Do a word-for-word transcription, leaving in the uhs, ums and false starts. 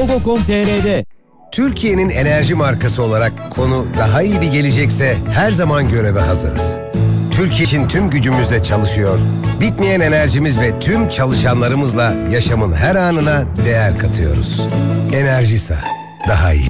Gogo nokta com nokta tr'de. Türkiye'nin enerji markası olarak konu daha iyi bir gelecekse her zaman göreve hazırız. Türkiye için tüm gücümüzle çalışıyor, bitmeyen enerjimiz ve tüm çalışanlarımızla yaşamın her anına değer katıyoruz. Enerjisa, daha iyi.